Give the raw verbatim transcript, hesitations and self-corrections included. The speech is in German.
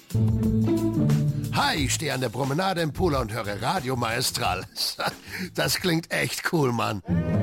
Hi, ich stehe an der Promenade im Pool und höre Radio Maestral. Das klingt echt cool, Mann.